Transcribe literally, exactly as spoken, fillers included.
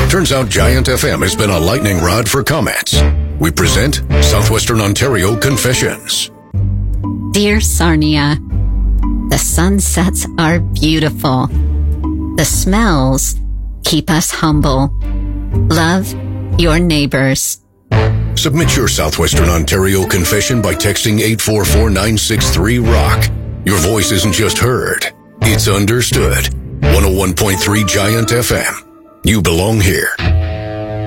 Turns out Giant F M has been a lightning rod for comments. We present Southwestern Ontario Confessions. Dear Sarnia, the sunsets are beautiful. The smells keep us humble. Love your neighbors. Submit your Southwestern Ontario confession by texting eight four four nine six three ROCK. Your voice isn't just heard, it's understood. one oh one point three Giant F M. You belong here.